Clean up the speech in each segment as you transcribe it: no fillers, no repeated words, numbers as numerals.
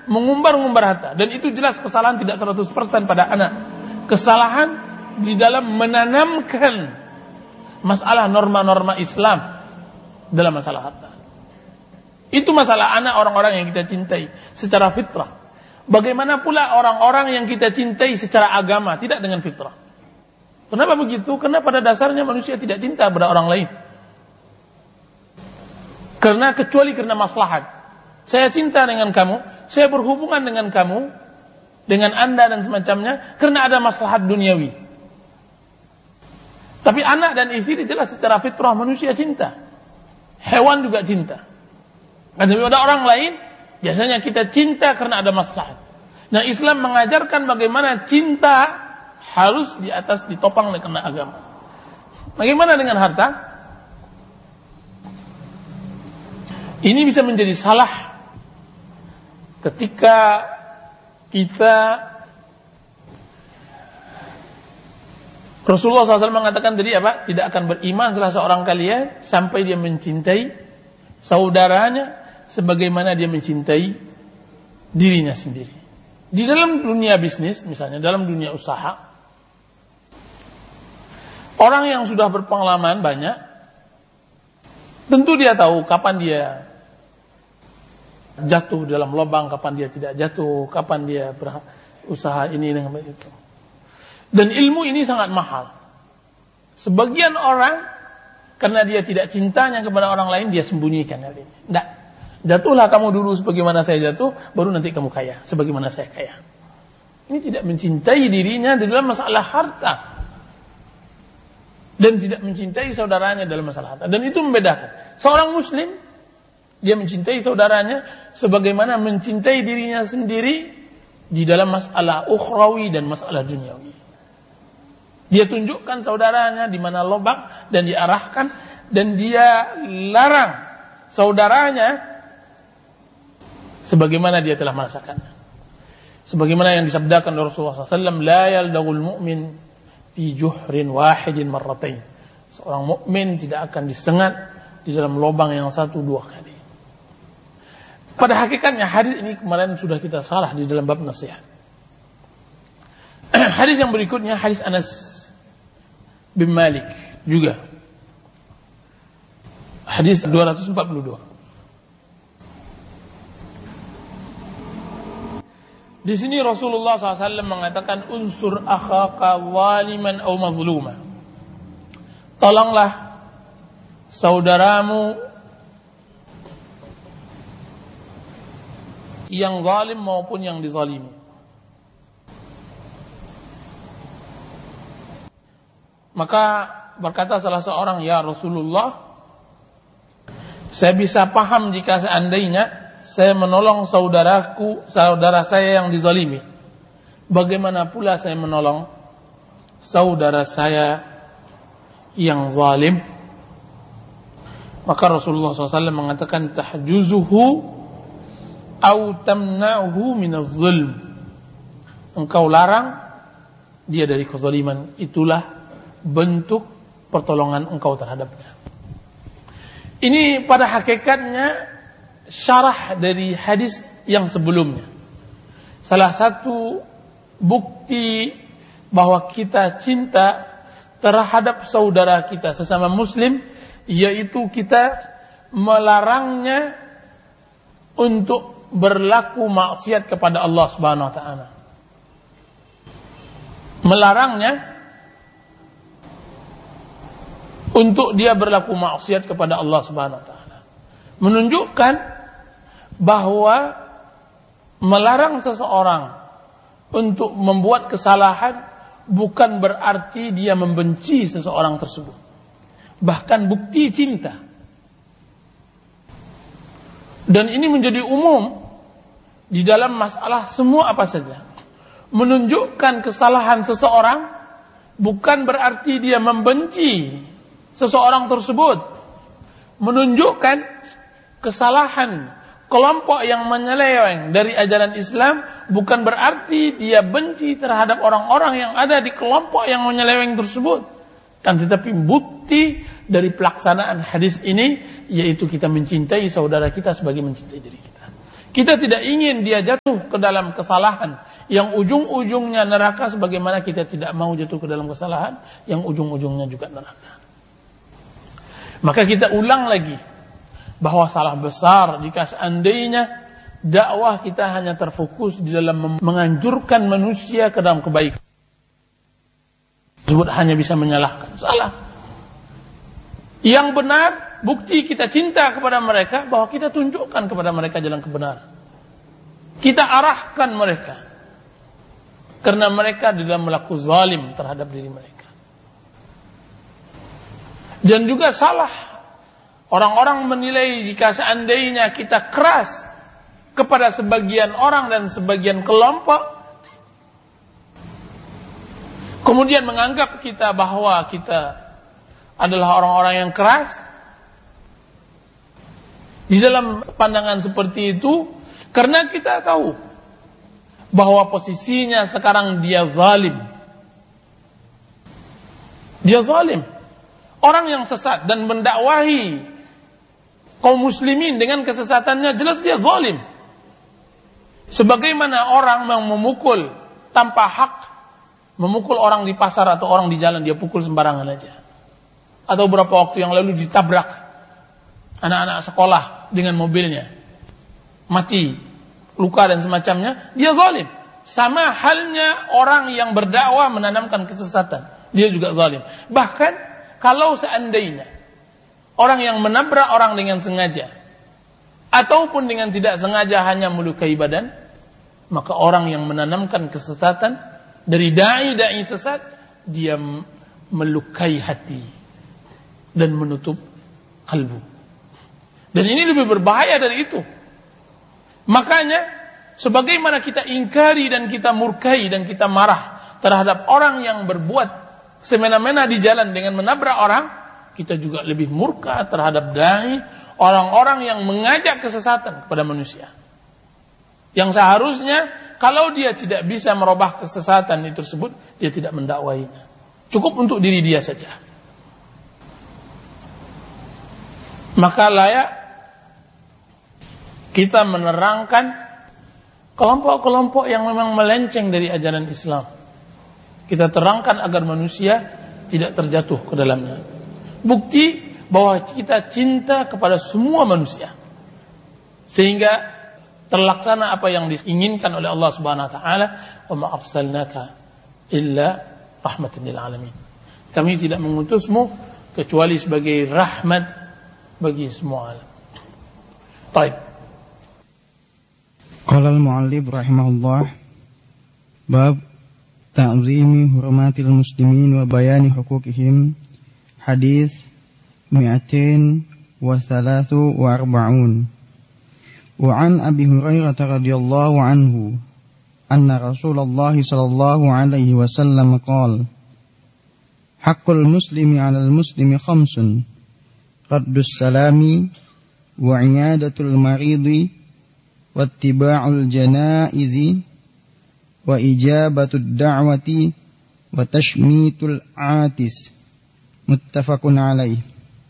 mengumbar-ngumbar harta. Dan itu jelas kesalahan tidak 100% pada anak. Kesalahan di dalam menanamkan masalah norma-norma Islam dalam masalah harta. Itu masalah anak orang-orang yang kita cintai secara fitrah. Bagaimana pula orang-orang yang kita cintai secara agama, tidak dengan fitrah. Kenapa begitu? Karena pada dasarnya manusia tidak cinta pada orang lain. Kecuali karena maslahat. Saya cinta dengan kamu, saya berhubungan dengan kamu, dengan anda dan semacamnya, karena ada maslahat duniawi. Tapi anak dan istri jelas secara fitrah manusia cinta. Hewan juga cinta. Dan pada orang lain, biasanya kita cinta karena ada maslahat. Nah, Islam mengajarkan bagaimana cinta harus ditopang karena agama. Bagaimana dengan harta? Ini bisa menjadi salah ketika kita Rasulullah SAW mengatakan tadi apa? Tidak akan beriman salah seorang kalian sampai dia mencintai saudaranya sebagaimana dia mencintai dirinya sendiri. Di dalam dunia bisnis, misalnya dalam dunia usaha, orang yang sudah berpengalaman banyak, tentu dia tahu kapan dia jatuh dalam lubang, kapan dia tidak jatuh, kapan dia berusaha ini dengan itu. Dan ilmu ini sangat mahal. Sebagian orang, karena dia tidak cintanya kepada orang lain, dia sembunyikan hal ini. Tidak. Jatuhlah kamu dulu sebagaimana saya jatuh, baru nanti kamu kaya, sebagaimana saya kaya. Ini tidak mencintai dirinya dalam masalah harta. Dan tidak mencintai saudaranya dalam masalah harta. Dan itu membedakan. Seorang muslim, dia mencintai saudaranya sebagaimana mencintai dirinya sendiri di dalam masalah ukhrawi dan masalah duniawi. Dia tunjukkan saudaranya di mana lubang dan diarahkan, dan dia larang saudaranya sebagaimana dia telah merasakannya. Sebagaimana yang disabdakan oleh Rasulullah SAW, la yaldagul mu'min fi juhrin wahidin marratain. Seorang mukmin tidak akan disengat di dalam lubang yang 1-2 kali. Pada hakikatnya hadis ini kemarin sudah kita salah di dalam bab nasihat. Hadis yang berikutnya hadis Anas bin Malik juga. Hadis 242. Di sini Rasulullah SAW mengatakan unsur akhaka zaliman aw mazluma. Tolonglah saudaramu yang zalim maupun yang dizalimi. Maka berkata salah seorang, ya Rasulullah, saya bisa paham jika seandainya saya menolong saudara saya yang dizalimi. Bagaimana pula saya menolong saudara saya yang zalim? Maka Rasulullah SAW mengatakan, tahjuzuhu au tamna'uhu minaz zulm. Engkau larang dia dari kezaliman. Itulah bentuk pertolongan engkau terhadapnya. Ini pada hakikatnya syarah dari hadis yang sebelumnya. Salah satu bukti bahwa kita cinta terhadap saudara kita sesama muslim, yaitu kita melarangnya untuk berlaku maksiat kepada Allah Subhanahu wa taala. Melarangnya untuk dia berlaku maksiat kepada Allah Subhanahu wa taala. Menunjukkan bahwa melarang seseorang untuk membuat kesalahan bukan berarti dia membenci seseorang tersebut. Bahkan bukti cinta. Dan ini menjadi umum di dalam masalah semua apa saja. Menunjukkan kesalahan seseorang bukan berarti dia membenci seseorang tersebut. Menunjukkan kesalahan kelompok yang menyeleweng dari ajaran Islam bukan berarti dia benci terhadap orang-orang yang ada di kelompok yang menyeleweng tersebut. Kan tetapi bukti dari pelaksanaan hadis ini yaitu kita mencintai saudara kita sebagai mencintai diri kita. Kita tidak ingin dia jatuh ke dalam kesalahan yang ujung-ujungnya neraka, sebagaimana kita tidak mau jatuh ke dalam kesalahan yang ujung-ujungnya juga neraka. Maka kita ulang lagi bahwa salah besar jika seandainya dakwah kita hanya terfokus di dalam menganjurkan manusia ke dalam kebaikan. Tersebut hanya bisa menyalahkan. Salah. Yang benar, bukti kita cinta kepada mereka, bahwa kita tunjukkan kepada mereka jalan kebenaran. Kita arahkan mereka. Karena mereka dalam melakukan zalim terhadap diri mereka. Dan juga salah orang-orang menilai jika seandainya kita keras kepada sebagian orang dan sebagian kelompok, kemudian menganggap kita bahwa kita adalah orang-orang yang keras. Di dalam pandangan seperti itu, karena kita tahu bahwa posisinya sekarang dia zalim. Dia zalim. Orang yang sesat dan mendakwahi kaum muslimin dengan kesesatannya, jelas dia zalim. Sebagaimana orang yang memukul tanpa hak, memukul orang di pasar atau orang di jalan, dia pukul sembarangan aja. Atau beberapa waktu yang lalu ditabrak anak-anak sekolah dengan mobilnya, mati, luka dan semacamnya, dia zalim. Sama halnya orang yang berdakwah menanamkan kesesatan, dia juga zalim. Bahkan kalau seandainya orang yang menabrak orang dengan sengaja ataupun dengan tidak sengaja hanya melukai badan, maka orang yang menanamkan kesesatan dari dai sesat, dia melukai hati dan menutup kalbu. Dan ini lebih berbahaya dari itu. Makanya sebagaimana kita ingkari dan kita murkai dan kita marah terhadap orang yang berbuat semena-mena di jalan dengan menabrak orang, kita juga lebih murka terhadap dai, orang-orang yang mengajak kesesatan kepada manusia. Yang seharusnya kalau dia tidak bisa merubah kesesatan itu tersebut, dia tidak mendakwainya. Cukup untuk diri dia saja. Maka layak kita menerangkan kelompok-kelompok yang memang melenceng dari ajaran Islam. Kita terangkan agar manusia tidak terjatuh ke dalamnya. Bukti bahwa kita cinta kepada semua manusia, sehingga terlaksana apa yang diinginkan oleh Allah Subhanahu wa taala, "Wa ma arsalnaka illa rahmatan lil alamin." Kami tidak mengutusmu kecuali sebagai rahmat bagi semua alam. Baik. Qala al-mu'allif rahimahullah, bab ta'zimi hurmatil muslimin wa bayani huquqihim, hadis 243. Wa an Abi Hurairah radhiyallahu anhu anna Rasulullah sallallahu alaihi wasallam qala, haqqul muslimi 'alal muslimi khamsun: raddus salami wa iyadatul maridi wattiba'ul janaizi wa ijabatud da'wati wa tashmitul atis. Muttafaqun alaih.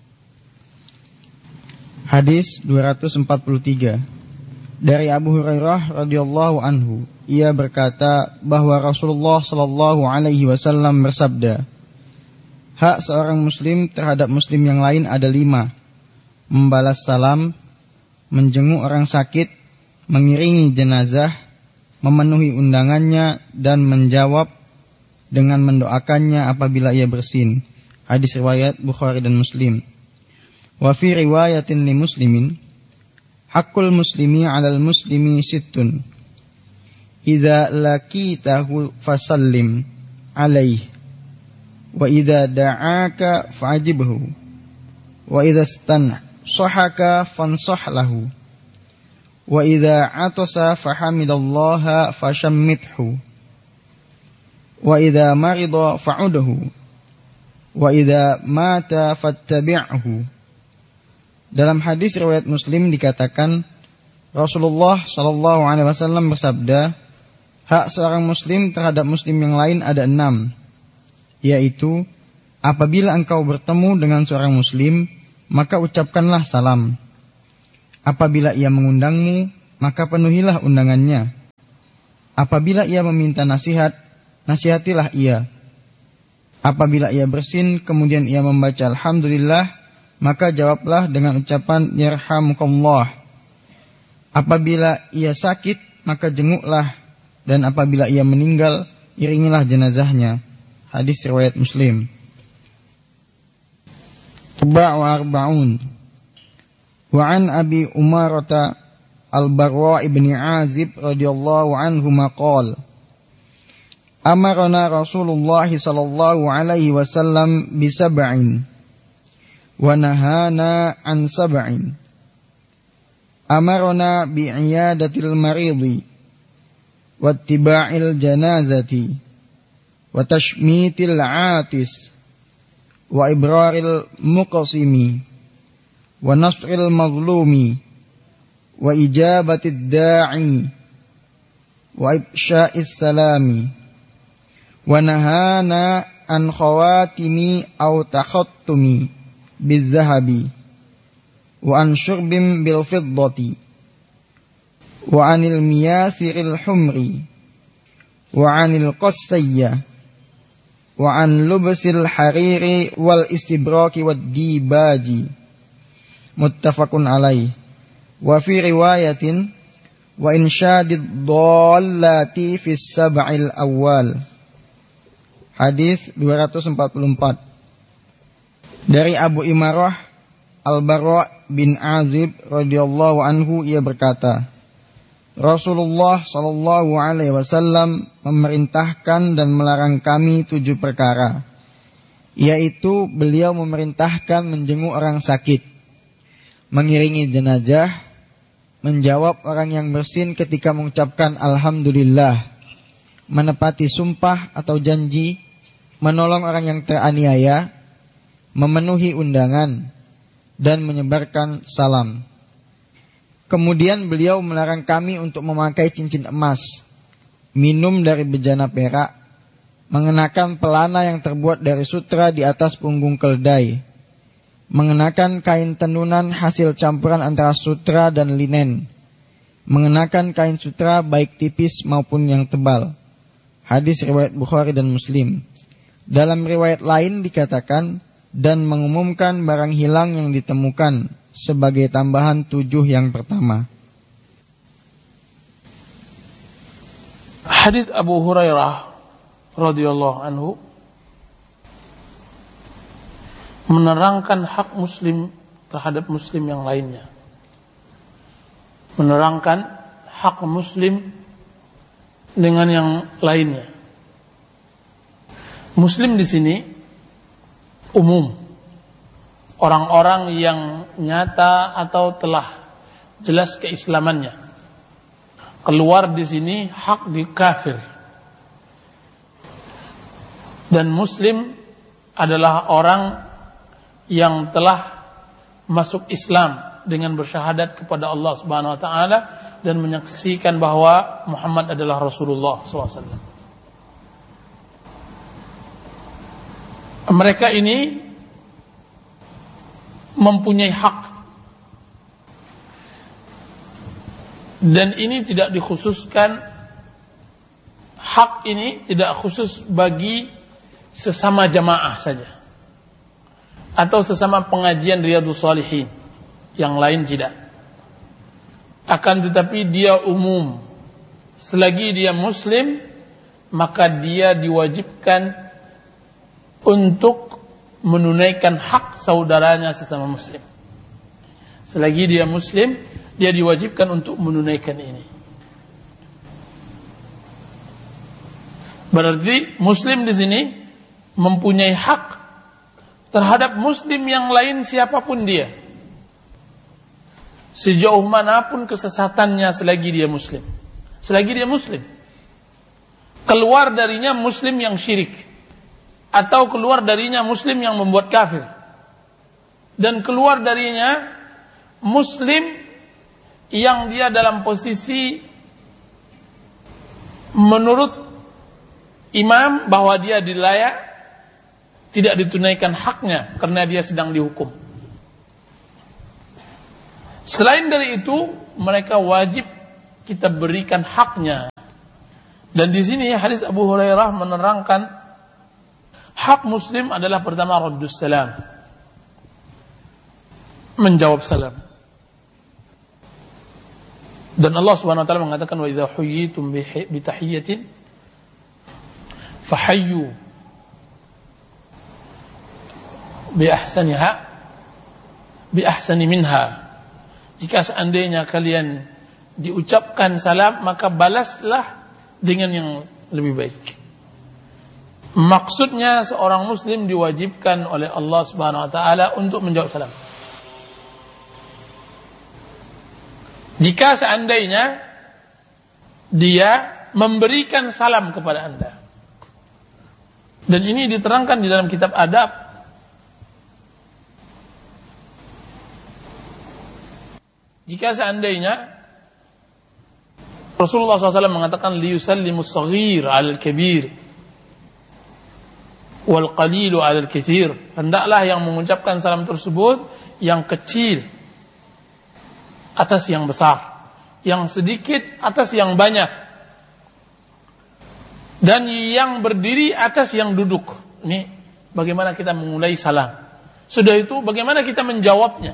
Hadis 243 dari Abu Hurairah radhiyallahu anhu, ia berkata bahwa Rasulullah sallallahu alaihi wasallam bersabda, hak seorang muslim terhadap muslim yang lain ada 5: membalas salam, menjenguk orang sakit, mengiringi jenazah, memenuhi undangannya, dan menjawab dengan mendoakannya apabila ia bersin. Hadis riwayat Bukhari dan Muslim. Wa fi riwayatin li muslimin, haqqul muslimi 'alal muslimi sittun: idza laqitahu fasallim alaihi, wa idza da'aka fa'ajibhu, wa idza stansahaka fansah lahu, wa idza atasa fahamidallaha fashammithu, wa idza marida fa'udhu, wa idza mata fattabi'hu. Dalam hadis riwayat Muslim dikatakan Rasulullah sallallahu alaihi wasallam bersabda, hak seorang muslim terhadap muslim yang lain ada 6, yaitu apabila engkau bertemu dengan seorang muslim, maka ucapkanlah salam. Apabila ia mengundangmu, maka penuhilah undangannya. Apabila ia meminta nasihat, nasihatilah ia. Apabila ia bersin, kemudian ia membaca alhamdulillah, maka jawablah dengan ucapan yarhamukallah. Apabila ia sakit, maka jenguklah, dan apabila ia meninggal, iringilah jenazahnya. Hadis riwayat Muslim. 44. Wa an Abi Umarata Al-Barra ibn Azib radhiyallahu anhu maqal amarna Rasulullah sallallahu alaihi wasallam bi sab'in wa nahana an sab'in. Amarna bi iyadatil maridi wa ittiba'il janazati wa tashmitil 'atis wa ibraril muqsimi wa nasril mazlumi wa ijabatid da'i wa ifsya'is salami wa nahana an khawatimi aw takhattumi bizzahabi wa an syurbin bil fiddati wa anil miyasiril humri wa anil qassiyya wa an lubsil hariri wal istibraki wad dibaji. Muttafaqun alaih. Wa fi riwayatin wa insyadid dhallati fis sab'il awal. Hadis 244. Dari Abu Imarah Al-Barra bin Azib radhiyallahu anhu, ia berkata, Rasulullah sallallahu alaihi wasallam memerintahkan dan melarang kami 7 perkara, yaitu beliau memerintahkan menjenguk orang sakit, mengiringi jenazah, menjawab orang yang bersin ketika mengucapkan alhamdulillah, menepati sumpah atau janji, menolong orang yang teraniaya, memenuhi undangan, dan menyebarkan salam. Kemudian beliau melarang kami untuk memakai cincin emas, minum dari bejana perak, mengenakan pelana yang terbuat dari sutra di atas punggung keledai, mengenakan kain tenunan hasil campuran antara sutra dan linen, mengenakan kain sutra baik tipis maupun yang tebal. Hadis riwayat Bukhari dan Muslim. Dalam riwayat lain dikatakan, dan mengumumkan barang hilang yang ditemukan, sebagai tambahan 7 yang pertama. Hadis Abu Hurairah radhiyallahu anhu menerangkan hak muslim terhadap muslim yang lainnya. Menerangkan hak muslim dengan yang lainnya. Muslim di sini umum, orang-orang yang nyata atau telah jelas keislamannya. Keluar di sini hak di kafir. Dan muslim adalah orang yang telah masuk Islam dengan bersyahadat kepada Allah Subhanahu wa taala dan menyaksikan bahwa Muhammad adalah Rasulullah SAW. Mereka ini mempunyai hak, dan ini tidak dikhususkan, hak ini tidak khusus bagi sesama jamaah saja atau sesama pengajian Riyadhus Shalihin, yang lain tidak. Akan tetapi dia umum. Selagi dia muslim, maka dia diwajibkan untuk menunaikan hak saudaranya sesama muslim. Selagi dia muslim, dia diwajibkan untuk menunaikan ini. Berarti muslim di sini mempunyai hak terhadap muslim yang lain siapapun dia, sejauh manapun kesesatannya, selagi dia muslim. Selagi dia muslim. Keluar darinya muslim yang syirik, atau keluar darinya muslim yang membuat kafir, dan keluar darinya muslim yang dia dalam posisi menurut imam bahwa dia dilayak tidak ditunaikan haknya karena dia sedang dihukum. Selain dari itu, mereka wajib kita berikan haknya. Dan di sini hadis Abu Hurairah menerangkan hak muslim adalah pertama raddus salam, menjawab salam. Dan Allah Subhanahu wa taala mengatakan wa idza huyyitum bi tahiyyatin fahayyu bi ahsani minha. Jika seandainya kalian diucapkan salam, maka balaslah dengan yang lebih baik. Maksudnya seorang muslim diwajibkan oleh Allah Subhanahu wa taala untuk menjawab salam. Jika seandainya dia memberikan salam kepada Anda. Dan ini diterangkan di dalam kitab adab. Jika seandainya Rasulullah SAW mengatakan liyusallimus saghir 'alal kabir wal qalilu 'alal katsir, hendaklah yang mengucapkan salam tersebut yang kecil atas yang besar, yang sedikit atas yang banyak, dan yang berdiri atas yang duduk. Ini bagaimana kita memulai salam. Sudah itu bagaimana kita menjawabnya.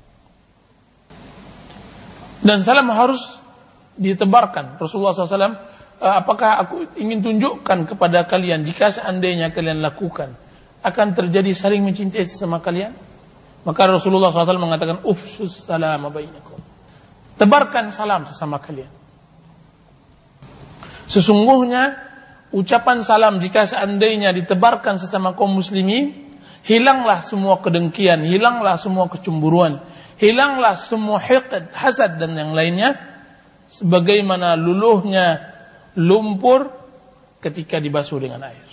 Dan salam harus ditebarkan. Rasulullah SAW, apakah aku ingin tunjukkan kepada kalian jika seandainya kalian lakukan akan terjadi saling mencintai sesama kalian? Maka Rasulullah SAW mengatakan ufsus salam bainakum, tebarkan salam sesama kalian. Sesungguhnya ucapan salam jika seandainya ditebarkan sesama kaum muslimin, hilanglah semua kedengkian, hilanglah semua kecemburuan, hilanglah semua hiqd, hasad dan yang lainnya, sebagaimana luluhnya lumpur ketika dibasuh dengan air.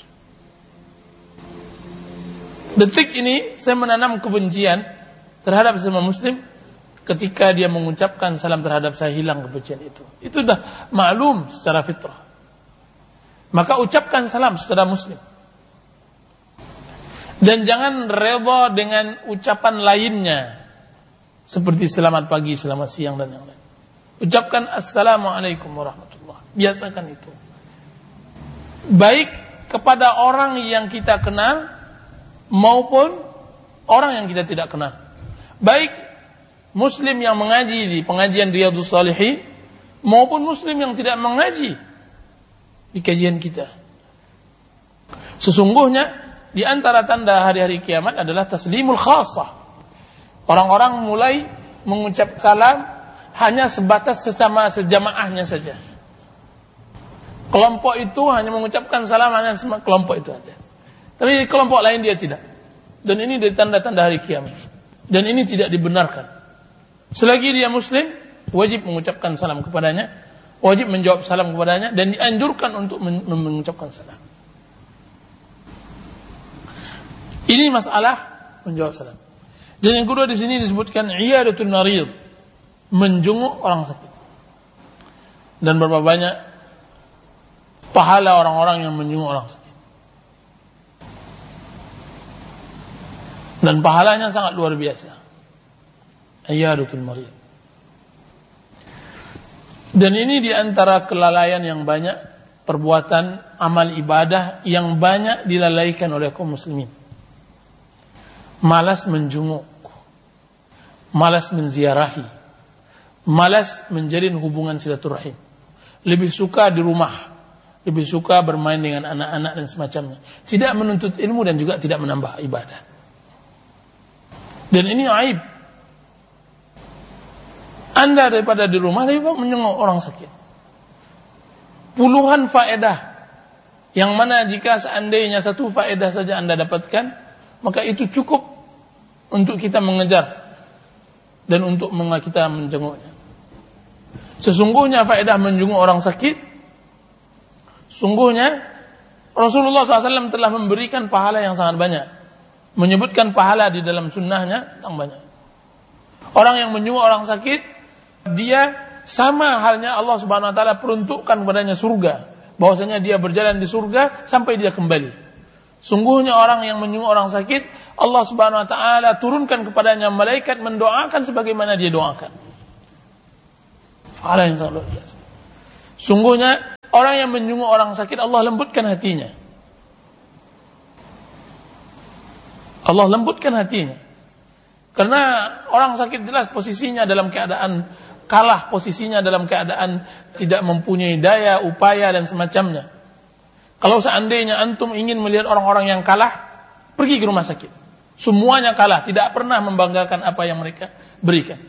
Detik ini saya menanam kebencian terhadap semua muslim, ketika dia mengucapkan salam terhadap saya hilang kebencian itu. Itu dah maklum secara fitrah. Maka ucapkan salam secara muslim. Dan jangan reda dengan ucapan lainnya, seperti selamat pagi, selamat siang dan yang lain. Ucapkan assalamualaikum warahmatullahi. Biasakan itu. Baik kepada orang yang kita kenal maupun orang yang kita tidak kenal. Baik muslim yang mengaji di pengajian Riyadhus Shalihin maupun muslim yang tidak mengaji di kajian kita. Sesungguhnya di antara tanda hari-hari kiamat adalah taslimul khassah. Orang-orang mulai mengucap salam hanya sebatas sejamaahnya saja. Kelompok itu hanya mengucapkan salam hanya kelompok itu saja. Tapi kelompok lain dia tidak. Dan ini dari tanda-tanda hari kiamat. Dan ini tidak dibenarkan. Selagi dia muslim, wajib mengucapkan salam kepadanya, wajib menjawab salam kepadanya, dan dianjurkan untuk mengucapkan salam. Ini masalah menjawab salam. Dan yang kedua di sini disebutkan iyadatul marid, menjenguk orang sakit. Dan berapa banyak pahala orang-orang yang menjenguk orang sakit. Dan pahalanya sangat luar biasa. Iyadatul marid. Dan ini di antara kelalaian yang banyak, perbuatan amal ibadah yang banyak dilalaikan oleh kaum muslimin. Malas menjenguk, malas menziarahi, malas menjalin hubungan silaturahim. Lebih suka di rumah, lebih suka bermain dengan anak-anak dan semacamnya. Tidak menuntut ilmu dan juga tidak menambah ibadah. Dan ini aib. Anda daripada di rumah lebih baik menjenguk orang sakit. Puluhan faedah, yang mana jika seandainya satu faedah saja Anda dapatkan, maka itu cukup untuk kita mengejar dan untuk kita menjenguknya. Sesungguhnya faedah menjenguk orang sakit, sungguhnya Rasulullah SAW telah memberikan pahala yang sangat banyak. Menyebutkan pahala di dalam sunnahnya yang banyak. Orang yang menjenguk orang sakit, dia sama halnya Allah Subhanahu wa taala peruntukkan kepadanya surga. Bahwasanya dia berjalan di surga sampai dia kembali. Sungguhnya orang yang menjenguk orang sakit, Allah Subhanahu wa taala turunkan kepadanya malaikat mendoakan sebagaimana dia doakan. Pahala yang sangat luar biasa. Sungguhnya orang yang menyungguh orang sakit, Allah lembutkan hatinya. Allah lembutkan hatinya. Karena orang sakit jelas posisinya dalam keadaan kalah, posisinya dalam keadaan tidak mempunyai daya, upaya dan semacamnya. Kalau seandainya antum ingin melihat orang-orang yang kalah, pergi ke rumah sakit. Semuanya kalah, tidak pernah membanggakan apa yang mereka berikan.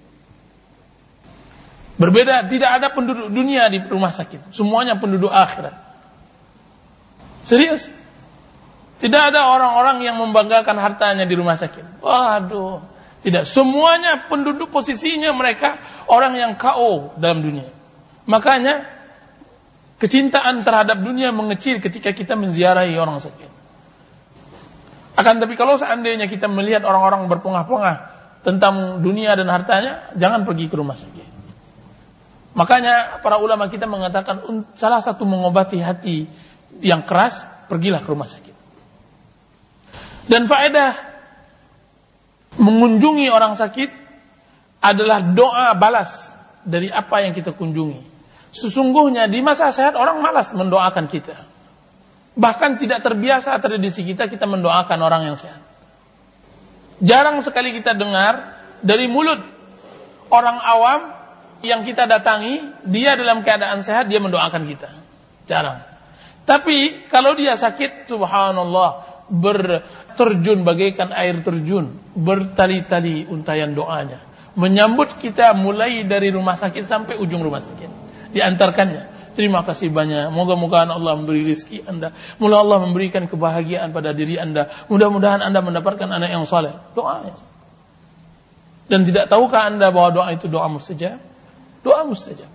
Berbeda, tidak ada penduduk dunia di rumah sakit. Semuanya penduduk akhirat. Serius. Tidak ada orang-orang yang membanggakan hartanya di rumah sakit. Waduh. Tidak. Semuanya penduduk posisinya mereka orang yang KO dalam dunia. Makanya kecintaan terhadap dunia mengecil ketika kita menziarahi orang sakit. Akan tapi kalau seandainya kita melihat orang-orang berpongah-pongah tentang dunia dan hartanya, jangan pergi ke rumah sakit. Makanya para ulama kita mengatakan salah satu mengobati hati yang keras, pergilah ke rumah sakit. Dan faedah mengunjungi orang sakit adalah doa balas dari apa yang kita kunjungi. Sesungguhnya di masa sehat orang malas mendoakan kita. Bahkan tidak terbiasa tradisi kita mendoakan orang yang sehat. Jarang sekali kita dengar dari mulut orang awam yang kita datangi, dia dalam keadaan sehat, dia mendoakan kita. Jarang. Tapi kalau dia sakit, subhanallah, berterjun bagaikan air terjun, bertali-tali untayan doanya, menyambut kita mulai dari rumah sakit sampai ujung rumah sakit, diantarkannya. Terima kasih banyak, moga-moga Allah memberi rezeki Anda, moga Allah memberikan kebahagiaan pada diri Anda, mudah-mudahan Anda mendapatkan anak yang saleh. Doa. Dan tidak tahukah Anda bahwa doa itu doa mustajab? Doa mustajab.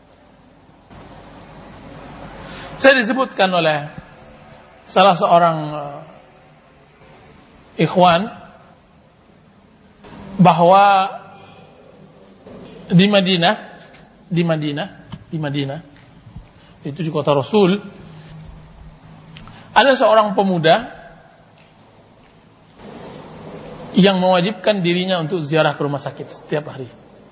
Saya disebutkan oleh salah seorang ikhwan bahwa di Madinah itu di kota Rasul, ada seorang pemuda yang mewajibkan dirinya untuk ziarah ke rumah sakit setiap hari.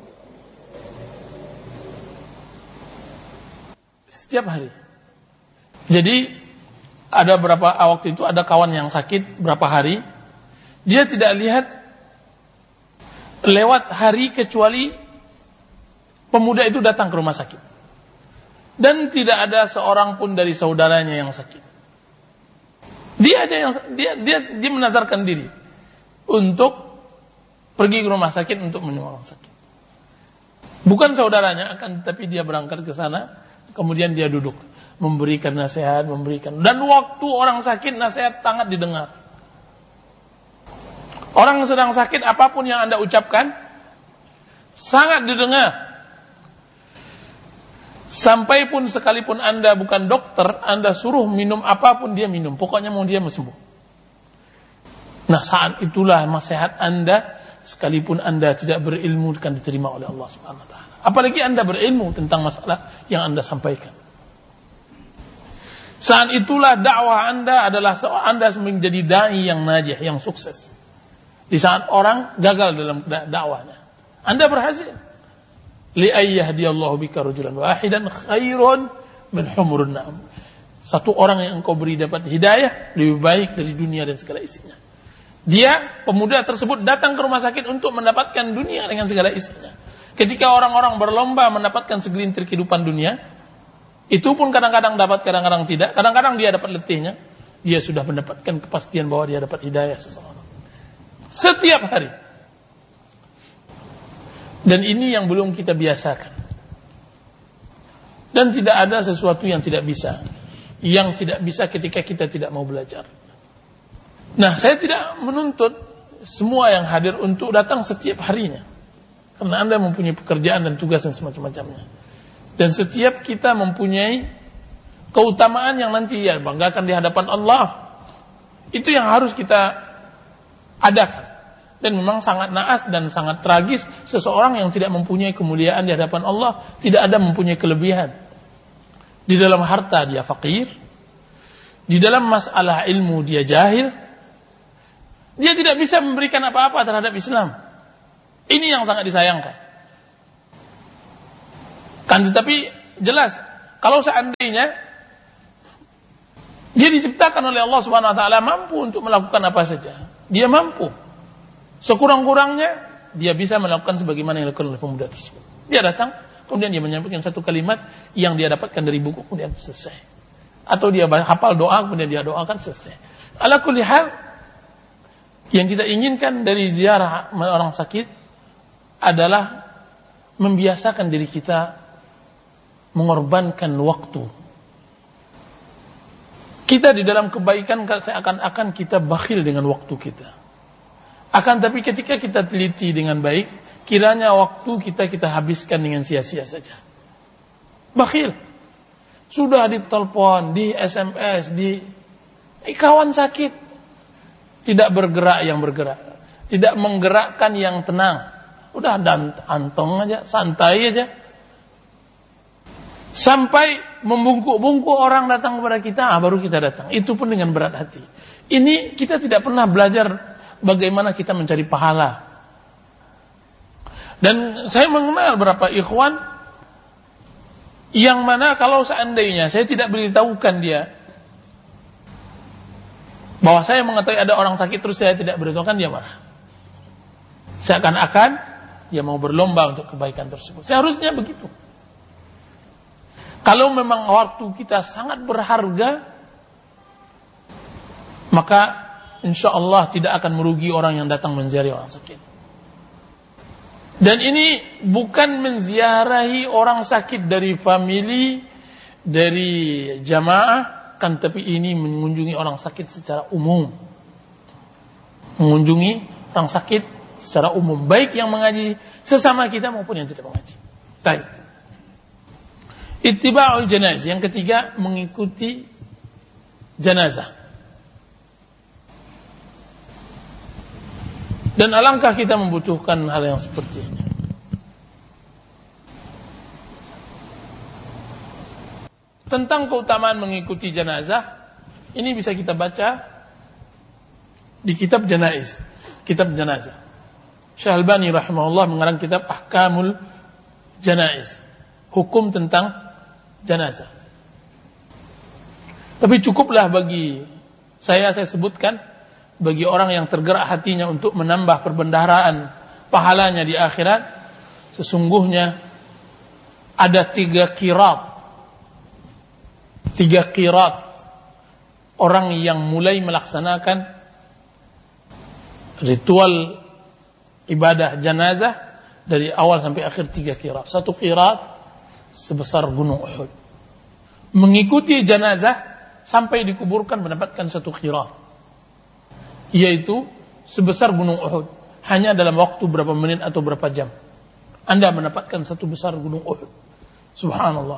Setiap hari. Jadi ada waktu itu ada kawan yang sakit berapa hari, dia tidak lihat lewat hari kecuali pemuda itu datang ke rumah sakit. Dan tidak ada seorang pun dari saudaranya yang sakit. Dia aja yang dia menazarkan diri untuk pergi ke rumah sakit untuk menyembuhkan orang sakit. Bukan saudaranya, akan tetapi dia berangkat ke sana, kemudian dia duduk, memberikan nasihat, dan waktu orang sakit nasihat sangat didengar. Orang sedang sakit, apapun yang Anda ucapkan sangat didengar. Sampai pun sekalipun Anda bukan dokter, Anda suruh minum apapun dia minum, pokoknya mau dia sembuh. Nah, saat itulah nasihat Anda, sekalipun Anda tidak berilmu, akan diterima oleh Allah Subhanahu wa taala. Apalagi Anda berilmu tentang masalah yang Anda sampaikan. Saat itulah dakwah Anda adalah Anda menjadi dai yang najih, yang sukses. Di saat orang gagal dalam dakwahnya, Anda berhasil. Li ayyahdiyallahu bika rajulan wahidan khairun min humurun na'am. Satu orang yang engkau beri dapat hidayah lebih baik dari dunia dan segala isinya. Dia, pemuda tersebut, datang ke rumah sakit untuk mendapatkan dunia dengan segala isinya. Ketika orang-orang berlomba mendapatkan segelintir kehidupan dunia, itu pun kadang-kadang dapat, kadang-kadang tidak. Kadang-kadang dia dapat letihnya, dia sudah mendapatkan kepastian bahwa dia dapat hidayah seseorang. Setiap hari. Dan ini yang belum kita biasakan. Dan tidak ada sesuatu yang tidak bisa. Yang tidak bisa ketika kita tidak mau belajar. Nah, saya tidak menuntut semua yang hadir untuk datang setiap harinya. Karena Anda mempunyai pekerjaan dan tugas dan semacam-macamnya. Dan setiap kita mempunyai keutamaan yang nanti ya banggakan di hadapan Allah. Itu yang harus kita adakan. Dan memang sangat naas dan sangat tragis seseorang yang tidak mempunyai kemuliaan di hadapan Allah, tidak ada mempunyai kelebihan. Di dalam harta dia fakir, di dalam masalah ilmu dia jahil, dia tidak bisa memberikan apa-apa terhadap Islam. Ini yang sangat disayangkan. Kan tetapi jelas kalau seandainya dia diciptakan oleh Allah Subhanahu wa taala mampu untuk melakukan apa saja. Dia mampu. Sekurang-kurangnya dia bisa melakukan sebagaimana yang dilakukan oleh pemuda tersebut. Dia datang, kemudian dia menyampaikan satu kalimat yang dia dapatkan dari buku, kemudian selesai. Atau dia hafal doa, kemudian dia doakan, selesai. Ala kulli hal, yang kita inginkan dari ziarah orang sakit adalah membiasakan diri kita mengorbankan waktu. Kita di dalam kebaikan seakan-akan kita bakhil dengan waktu kita. Akan tapi ketika kita teliti dengan baik, kiranya waktu kita habiskan dengan sia-sia saja. Bakhil. Sudah ditelepon, di SMS, kawan sakit. Tidak bergerak yang bergerak. Tidak menggerakkan yang tenang. Udah antong aja, santai aja. Sampai membungkuk-bungkuk orang datang kepada kita, baru kita datang. Itu pun dengan berat hati. Ini kita tidak pernah belajar bagaimana kita mencari pahala. Dan saya mengenal beberapa ikhwan yang mana kalau seandainya saya tidak beritahukan dia bahwa saya mengetahui ada orang sakit terus saya tidak beritahukan, dia marah. Seakan-akan dia mau berlomba untuk kebaikan tersebut. Seharusnya begitu. Kalau memang waktu kita sangat berharga, maka insya Allah tidak akan merugi orang yang datang menziarahi orang sakit. Dan ini bukan menziarahi orang sakit dari famili, dari jamaah, kan tapi ini mengunjungi orang sakit secara umum. Mengunjungi orang sakit secara umum, baik yang mengaji sesama kita maupun yang tidak mengaji. Baik. Ittiba'ul janazah, yang ketiga mengikuti jenazah. Dan alangkah kita membutuhkan hal yang seperti ini. Tentang keutamaan mengikuti jenazah, ini bisa kita baca di kitab Janaiz, kitab jenazah. Syekh Albani rahimahullah mengarang kitab Ahkamul Janaiz, hukum tentang jenazah. Tapi cukuplah bagi saya sebutkan, bagi orang yang tergerak hatinya untuk menambah perbendaharaan pahalanya di akhirat, sesungguhnya ada 3 qirat. 3 qirat orang yang mulai melaksanakan ritual ibadah jenazah dari awal sampai akhir 3 qirat. 1 qirat sebesar gunung Uhud. Mengikuti jenazah sampai dikuburkan mendapatkan 1 qirat, yaitu sebesar gunung Uhud. Hanya dalam waktu berapa menit atau berapa jam Anda mendapatkan 1 besar gunung Uhud. Subhanallah.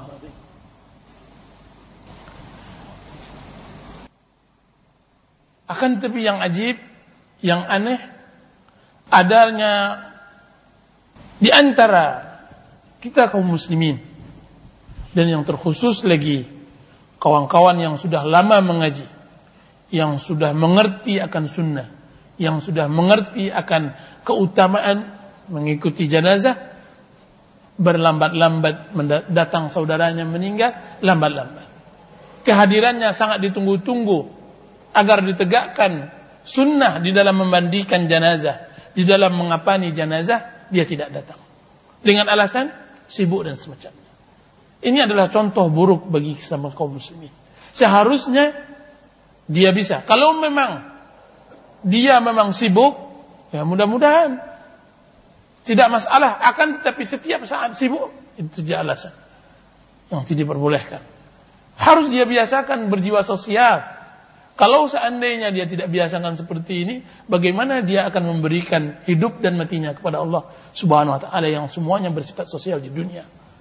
Akan tetapi yang ajib, yang aneh, adanya di antara kita kaum muslimin, dan yang terkhusus lagi kawan-kawan yang sudah lama mengaji, yang sudah mengerti akan sunnah, yang sudah mengerti akan keutamaan mengikuti jenazah, berlambat-lambat datang saudaranya meninggal, lambat-lambat. Kehadirannya sangat ditunggu-tunggu agar ditegakkan sunnah di dalam memandikan jenazah, di dalam mengapani jenazah, dia tidak datang dengan alasan sibuk dan semacamnya. Ini adalah contoh buruk bagi sesama kaum muslimin. Seharusnya dia bisa. Kalau memang dia memang sibuk, ya mudah-mudahan tidak masalah. Akan tetapi setiap saat sibuk, itu saja alasan yang tidak diperbolehkan. Harus dia biasakan berjiwa sosial. Kalau seandainya dia tidak biasakan seperti ini, bagaimana dia akan memberikan hidup dan matinya kepada Allah Subhanahu wa ta'ala yang semuanya bersifat sosial di dunia.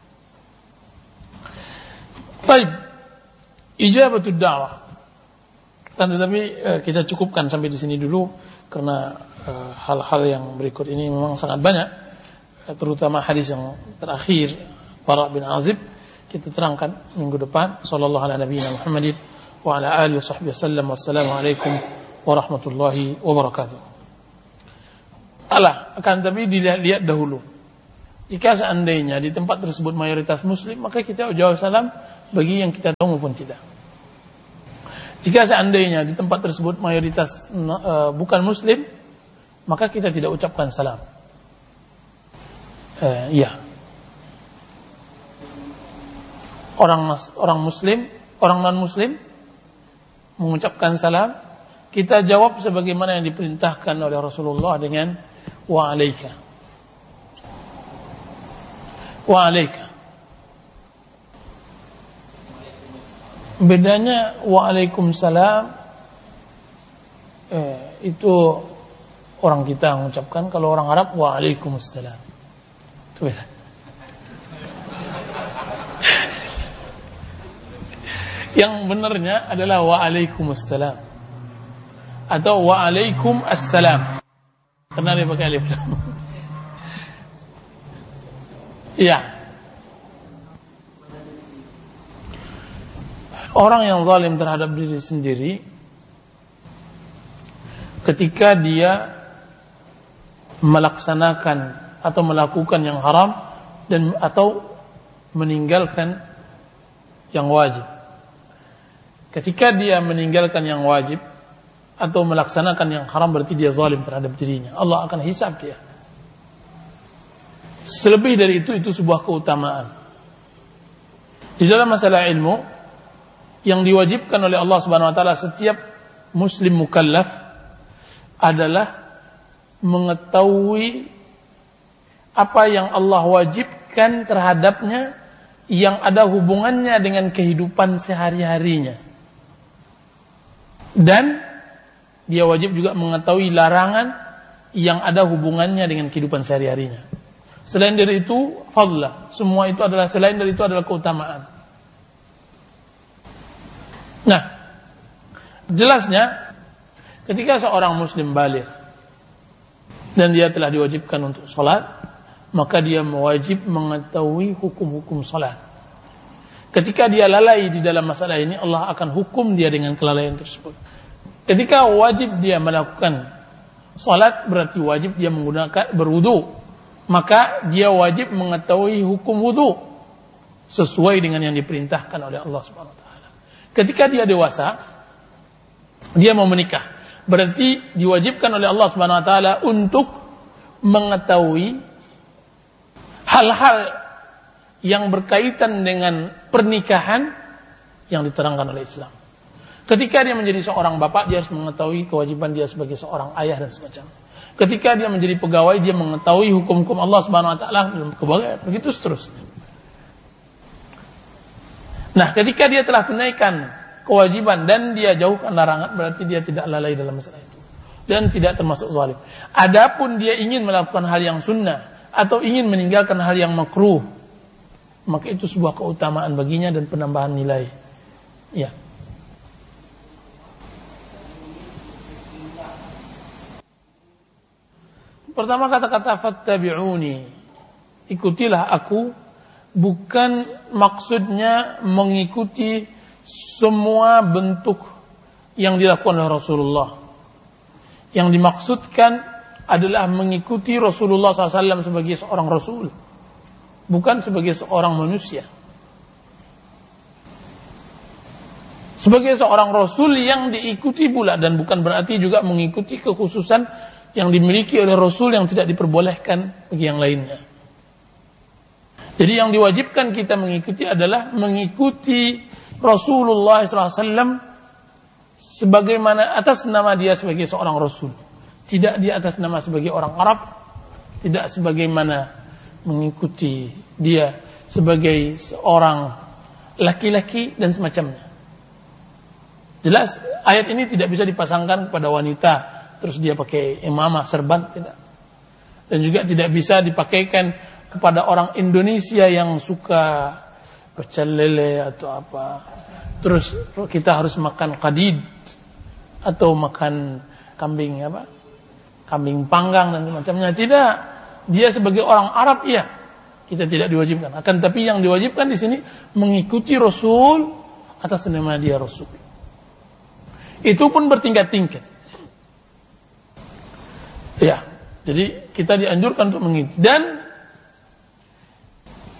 Baik, ijabatud da'wah. Tetapi kita cukupkan sampai di sini dulu karena hal-hal yang berikut ini memang sangat banyak, terutama hadis yang terakhir Bara bin Azib kita terangkan minggu depan. Sallallahu ala nabiyina Muhammadin wa ala alihi washabbihi wasallam. Wassalamualaikum warahmatullahi wabarakatuh. Akan tapi dilihat dahulu Jika seandainya di tempat tersebut mayoritas muslim, maka kita jawab salam bagi yang kita tahu maupun tidak. Jika seandainya di tempat tersebut mayoritas bukan muslim, maka kita tidak ucapkan salam. Ya. Orang muslim, orang non muslim mengucapkan salam, kita jawab sebagaimana yang diperintahkan oleh Rasulullah dengan wa alaika. Wa alaika. Bedanya waalaikumsalam itu orang kita mengucapkan, kalau orang Arab waalaikumsalam. Itu beda. Yang benarnya adalah waalaikumsalam atau waalaikumsalam. Karena dia pakai alif lam. Iya. Orang yang zalim terhadap diri sendiri ketika dia melaksanakan atau melakukan yang haram dan atau meninggalkan yang wajib. Ketika dia meninggalkan yang wajib atau melaksanakan yang haram, berarti dia zalim terhadap dirinya. Allah akan hisab dia. Selebih dari itu sebuah keutamaan. Di dalam masalah ilmu, yang diwajibkan oleh Allah Subhanahu wa taala setiap muslim mukallaf adalah mengetahui apa yang Allah wajibkan terhadapnya yang ada hubungannya dengan kehidupan sehari-harinya. Dan dia wajib juga mengetahui larangan yang ada hubungannya dengan kehidupan sehari-harinya. Selain dari itu, fadlah. Semua itu adalah, selain dari itu adalah keutamaan. Nah, jelasnya ketika seorang muslim baligh dan dia telah diwajibkan untuk salat, maka dia wajib mengetahui hukum-hukum salat. Ketika dia lalai di dalam masalah ini, Allah akan hukum dia dengan kelalaian tersebut. Ketika wajib dia melakukan salat, berarti wajib dia menggunakan berwudu, maka dia wajib mengetahui hukum wudu sesuai dengan yang diperintahkan oleh Allah Subhanahu wa taala. Ketika dia dewasa, dia mau menikah, berarti diwajibkan oleh Allah Subhanahu wa taala untuk mengetahui hal-hal yang berkaitan dengan pernikahan yang diterangkan oleh Islam. Ketika dia menjadi seorang bapak, dia harus mengetahui kewajiban dia sebagai seorang ayah dan semacamnya. Ketika dia menjadi pegawai, dia mengetahui hukum-hukum Allah Subhanahu wa taala dalam kepegawaian, begitu seterusnya. Nah, ketika dia telah tunaikan kewajiban dan dia jauhkan larangan, berarti dia tidak lalai dalam masalah itu dan tidak termasuk zalim. Adapun dia ingin melakukan hal yang sunnah atau ingin meninggalkan hal yang makruh, maka itu sebuah keutamaan baginya dan penambahan nilai. Ya. Pertama kata-kata fattabi'uni, ikutilah aku, bukan maksudnya mengikuti semua bentuk yang dilakukan oleh Rasulullah. Yang dimaksudkan adalah mengikuti Rasulullah SAW sebagai seorang Rasul, bukan sebagai seorang manusia. Sebagai seorang Rasul yang diikuti pula, dan bukan berarti juga mengikuti kekhususan yang dimiliki oleh Rasul yang tidak diperbolehkan bagi yang lainnya. Jadi yang diwajibkan kita mengikuti adalah mengikuti Rasulullah SAW sebagaimana atas nama dia sebagai seorang Rasul. Tidak di atas nama sebagai orang Arab, tidak sebagaimana mengikuti dia sebagai seorang laki-laki dan semacamnya. Jelas ayat ini tidak bisa dipasangkan kepada wanita terus dia pakai imamah serban, tidak. Dan juga tidak bisa dipakaikan kepada orang Indonesia yang suka pecel lele atau apa. Terus kita harus makan qadid atau makan kambing apa? Kambing panggang dan semacamnya. Tidak. Dia sebagai orang Arab, iya, kita tidak diwajibkan. Akan tapi yang diwajibkan di sini mengikuti Rasul atas nama dia Rasul. Itu pun bertingkat-tingkat. Ya, jadi kita dianjurkan untuk mengikuti. Dan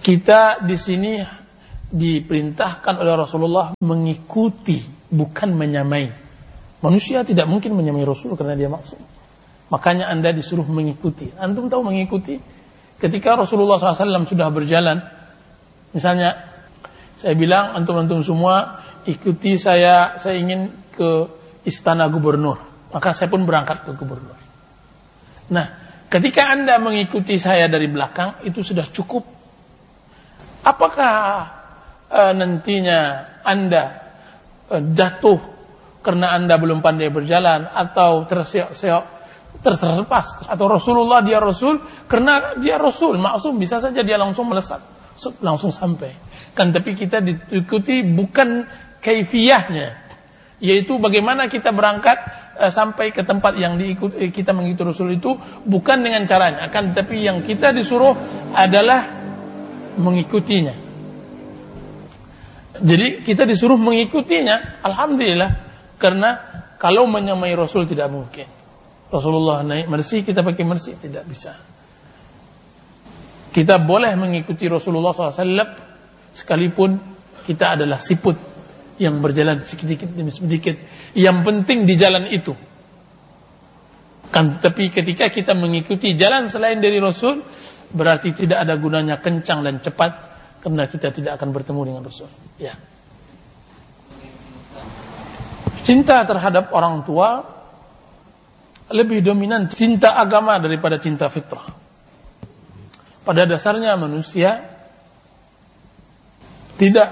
Kita di sini diperintahkan oleh Rasulullah mengikuti, bukan menyamai. Manusia tidak mungkin menyamai Rasul karena dia maksum. Makanya Anda disuruh mengikuti. Antum tahu mengikuti? Ketika Rasulullah SAW sudah berjalan, misalnya saya bilang antum-antum semua ikuti saya ingin ke istana gubernur. Maka saya pun berangkat ke gubernur. Nah, ketika Anda mengikuti saya dari belakang, itu sudah cukup. Apakah nantinya Anda jatuh karena Anda belum pandai berjalan, atau terseok-seok, terlepas, atau Rasulullah dia Rasul karena dia Rasul maksum, bisa saja dia langsung melesat, langsung sampai kan. Tapi kita diikuti bukan kaifiyahnya, yaitu bagaimana kita berangkat sampai ke tempat yang diikuti. Kita mengikuti Rasul itu bukan dengan caranya, akan tetapi yang kita disuruh adalah mengikutinya. Jadi kita disuruh mengikutinya, alhamdulillah, karena kalau menyamai Rasul tidak mungkin. Rasulullah naik mercy, kita pakai mercy, tidak bisa. Kita boleh mengikuti Rasulullah SAW sekalipun kita adalah siput yang berjalan sedikit demi sedikit. Yang penting di jalan itu. Kan, tapi ketika kita mengikuti jalan selain dari Rasul, berarti tidak ada gunanya kencang dan cepat, karena kita tidak akan bertemu dengan Rasul. Ya. Cinta terhadap orang tua lebih dominan cinta agama daripada cinta fitrah. Pada dasarnya manusia tidak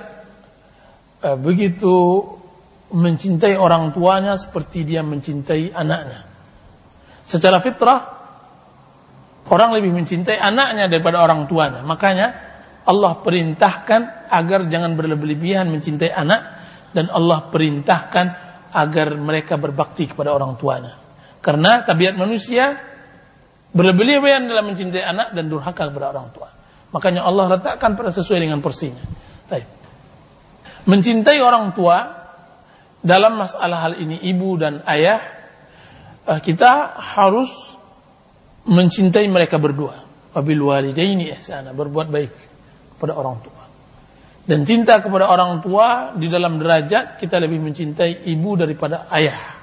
begitu mencintai orang tuanya seperti dia mencintai anaknya. Secara fitrah, orang lebih mencintai anaknya daripada orang tuanya. Makanya Allah perintahkan agar jangan berlebihan mencintai anak, dan Allah perintahkan agar mereka berbakti kepada orang tuanya. Karena tabiat manusia berlebihan dalam mencintai anak dan durhaka kepada orang tua. Makanya Allah letakkan pada sesuai dengan porsinya. Baik. Mencintai orang tua dalam masalah hal ini, ibu dan ayah, kita harus mencintai mereka berdua. Wabil walidaini ihsana, berbuat baik kepada orang tua. Dan cinta kepada orang tua di dalam derajat kita lebih mencintai ibu daripada ayah.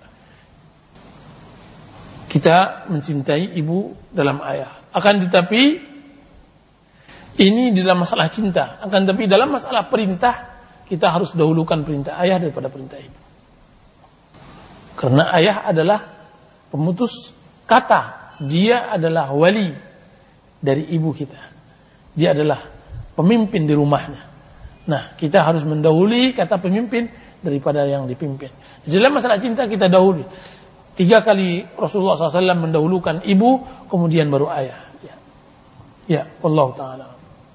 Kita mencintai ibu dalam ayah. Akan tetapi ini di dalam masalah cinta. Akan tetapi dalam masalah perintah, kita harus dahulukan perintah ayah daripada perintah ibu. Karena ayah adalah pemutus kata. Dia adalah wali dari ibu kita. Dia adalah pemimpin di rumahnya. Nah, kita harus mendahului kata pemimpin daripada yang dipimpin. Jadi dalam masalah cinta kita dahului. 3 kali Rasulullah SAW mendahulukan ibu, kemudian baru ayah. Ya, Allah Ta'ala.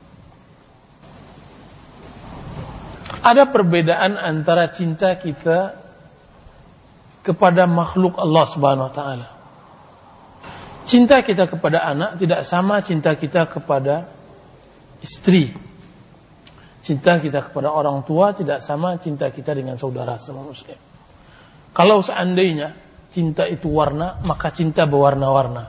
Ada perbedaan antara cinta kita kepada makhluk Allah Subhanahu Wa Ta'ala. Cinta kita kepada anak tidak sama cinta kita kepada istri. Cinta kita kepada orang tua tidak sama cinta kita dengan saudara sama muslim. Kalau seandainya cinta itu warna, maka cinta berwarna-warna.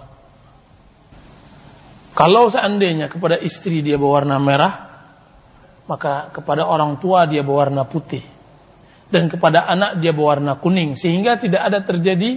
Kalau seandainya kepada istri dia berwarna merah, maka kepada orang tua dia berwarna putih. Dan kepada anak dia berwarna kuning. Sehingga tidak ada terjadi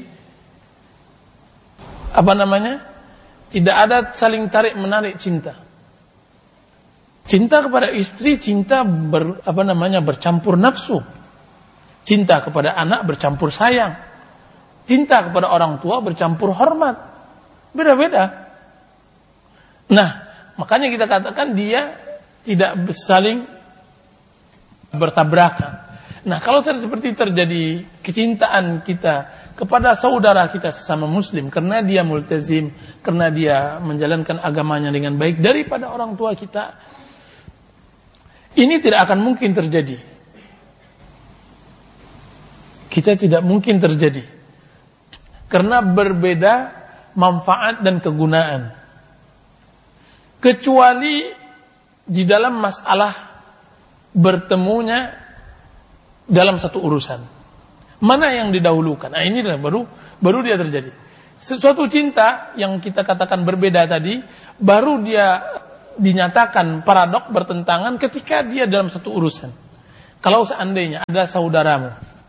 tidak ada saling tarik-menarik cinta. Cinta kepada istri, cinta bercampur nafsu. Cinta kepada anak bercampur sayang. Cinta kepada orang tua bercampur hormat. Beda-beda. Nah, makanya kita katakan dia tidak saling bertabrakan. Nah, kalau seperti terjadi kecintaan kita kepada saudara kita sesama muslim karena dia multazim, karena dia menjalankan agamanya dengan baik daripada orang tua kita, ini tidak akan mungkin terjadi. Kita tidak mungkin terjadi. Karena berbeda manfaat dan kegunaan. Kecuali di dalam masalah bertemunya dalam satu urusan. Mana yang didahulukan? Nah, ini baru dia terjadi. Sesuatu cinta yang kita katakan berbeda tadi, baru dia dinyatakan paradok bertentangan ketika dia dalam satu urusan. Kalau seandainya ada saudaramu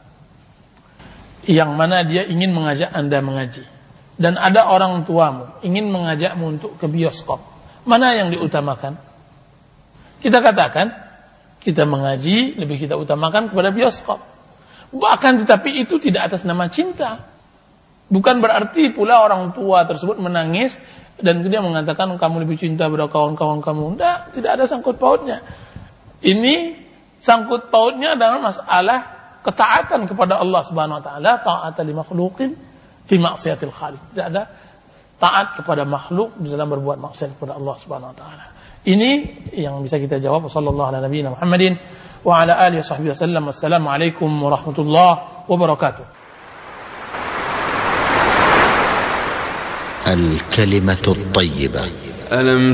yang mana dia ingin mengajak Anda mengaji, dan ada orang tuamu ingin mengajakmu untuk ke bioskop, mana yang diutamakan? Kita katakan kita mengaji lebih kita utamakan kepada bioskop. Bahkan tetapi itu tidak atas nama cinta. Bukan berarti pula orang tua tersebut menangis dan dia mengatakan kamu lebih cinta pada kawan-kawan kamu. Tidak ada sangkut pautnya. Ini sangkut pautnya dalam masalah ketaatan kepada Allah Subhanahu wa taala, ta'ata li makhluqin fi ma'siyatil khaliq. Tidak ada taat kepada makhluk di dalam berbuat maksiat kepada Allah Subhanahu wa taala. Ini yang bisa kita jawab. Sallallahu ala nabiyina Muhammadin wa ala alihi washabbihi wasallam. Wassalamualaikum warahmatullahi wabarakatuh. الكلمة الطيبة.